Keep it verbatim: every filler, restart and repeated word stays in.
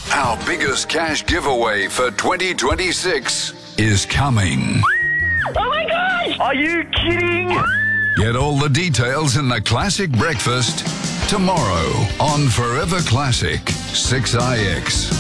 Our biggest cash giveaway for twenty twenty-six is coming. Oh my gosh! Are you kidding? Get all the details in the Classic Breakfast tomorrow on Forever Classic six I X.